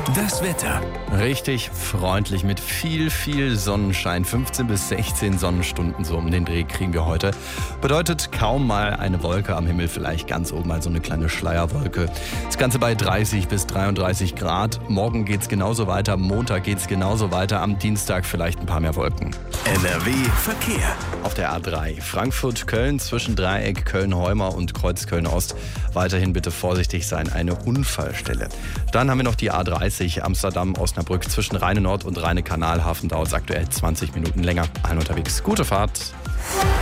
Das Wetter. Richtig freundlich mit viel Sonnenschein. 15 bis 16 Sonnenstunden so um den Dreh kriegen wir heute. Bedeutet kaum mal eine Wolke am Himmel, vielleicht ganz oben mal so eine kleine Schleierwolke. Das Ganze bei 30 bis 33 Grad. Morgen geht's genauso weiter, Montag geht's genauso weiter, am Dienstag vielleicht ein paar mehr Wolken. NRW Verkehr. Auf der A3 Frankfurt-Köln zwischen Dreieck Köln-Heuma und Kreuz Köln-Ost. Weiterhin bitte vorsichtig sein, eine Unfallstelle. Dann haben wir noch die A30 Amsterdam-Osnabrück zwischen Rheine-Nord und Rheine-Kanalhafen. Dauert es aktuell 20 Minuten länger. Allen unterwegs. Gute Fahrt.